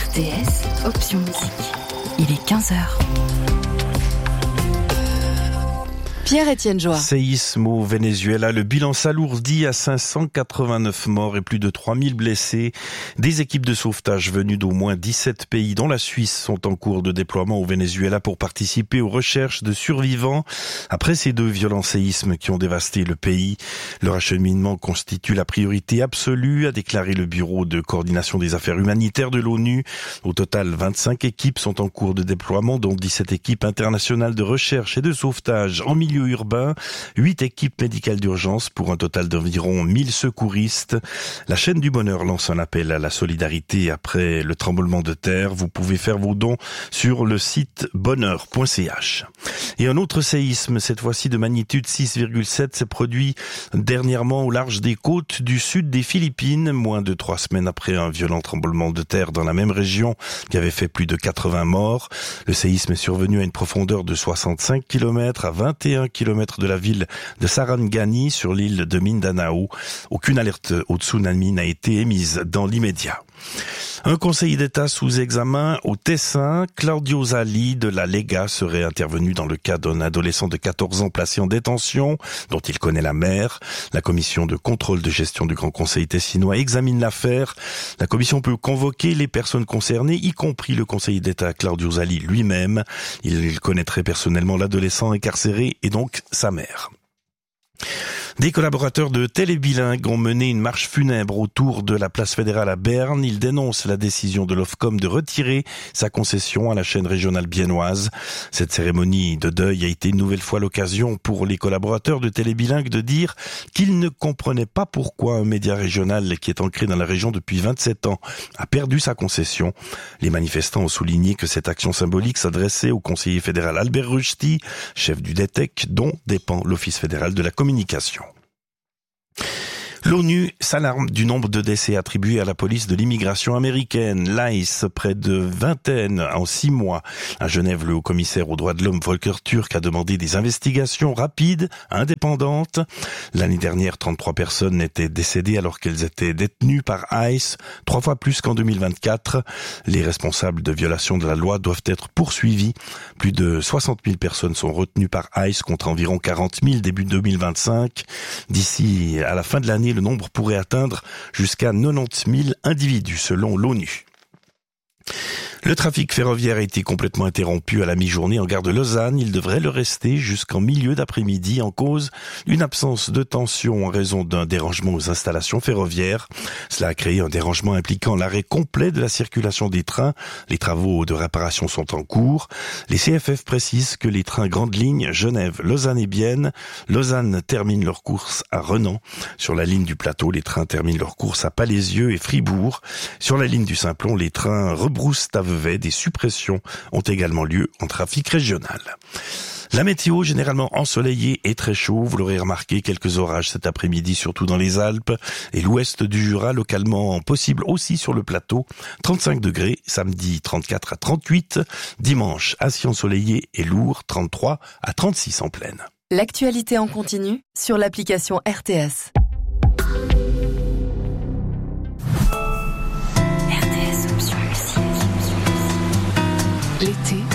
RTS, option musique. Il est 15h. Pierre-Étienne Joa. Séisme au Venezuela, le bilan s'alourdit à 589 morts et plus de 3000 blessés. Des équipes de sauvetage venues d'au moins 17 pays, dont la Suisse, sont en cours de déploiement au Venezuela pour participer aux recherches de survivants. Après ces deux violents séismes qui ont dévasté le pays, leur acheminement constitue la priorité absolue, a déclaré le Bureau de coordination des affaires humanitaires de l'ONU. Au total, 25 équipes sont en cours de déploiement, dont 17 équipes internationales de recherche et de sauvetage en milieu urbain, 8 équipes médicales d'urgence pour un total d'environ 1000 secouristes. La chaîne du bonheur lance un appel à la solidarité après le tremblement de terre. Vous pouvez faire vos dons sur le site bonheur.ch. Et un autre séisme, cette fois-ci de magnitude 6,7, s'est produit dernièrement au large des côtes du sud des Philippines, moins de 3 semaines après un violent tremblement de terre dans la même région qui avait fait plus de 80 morts. Le séisme est survenu à une profondeur de 65 km à 21 km de la ville de Sarangani sur l'île de Mindanao. Aucune alerte au tsunami n'a été émise dans l'immédiat. Un conseiller d'État sous examen au Tessin, Claudio Zali de la Lega serait intervenu dans le cas d'un adolescent de 14 ans placé en détention, dont il connaît la mère. La commission de contrôle de gestion du Grand Conseil tessinois examine l'affaire. La commission peut convoquer les personnes concernées, y compris le conseiller d'État Claudio Zali lui-même. Il connaîtrait personnellement l'adolescent incarcéré et donc sa mère. Des collaborateurs de Télébilingue ont mené une marche funèbre autour de la place fédérale à Berne. Ils dénoncent la décision de l'Ofcom de retirer sa concession à la chaîne régionale biennoise. Cette cérémonie de deuil a été une nouvelle fois l'occasion pour les collaborateurs de Télébilingue de dire qu'ils ne comprenaient pas pourquoi un média régional qui est ancré dans la région depuis 27 ans a perdu sa concession. Les manifestants ont souligné que cette action symbolique s'adressait au conseiller fédéral Albert Rushti, chef du DETEC, dont dépend l'Office fédéral de la communication. L'ONU s'alarme du nombre de décès attribués à la police de l'immigration américaine. L'ICE, près de vingtaine en 6 mois. À Genève, le haut-commissaire aux droits de l'homme Volker Turk a demandé des investigations rapides, indépendantes. L'année dernière, 33 personnes étaient décédées alors qu'elles étaient détenues par ICE, 3 fois plus qu'en 2024. Les responsables de violation de la loi doivent être poursuivis. Plus de 60 000 personnes sont retenues par ICE contre environ 40 000 début 2025. D'ici à la fin de l'année, le nombre pourrait atteindre jusqu'à 90 000 individus selon l'ONU. Le trafic ferroviaire a été complètement interrompu à la mi-journée en gare de Lausanne. Il devrait le rester jusqu'en milieu d'après-midi en cause d'une absence de tension en raison d'un dérangement aux installations ferroviaires. Cela a créé un dérangement impliquant l'arrêt complet de la circulation des trains. Les travaux de réparation sont en cours. Les CFF précisent que les trains grandes lignes Genève, Lausanne et Bienne, Lausanne terminent leur course à Renan. Sur la ligne du plateau, les trains terminent leur course à Palaisieux et Fribourg. Sur la ligne du Simplon, les trains rebroussent à Vevey. Des suppressions ont également lieu en trafic régional. La météo, généralement ensoleillée et très chaud. Vous l'aurez remarqué, quelques orages cet après-midi, surtout dans les Alpes et l'ouest du Jura, localement possible aussi sur le plateau. 35 degrés, samedi 34 à 38, dimanche assez ensoleillé et lourd, 33 à 36 en pleine. L'actualité en continu sur l'application RTS. RTS, option musique. L'été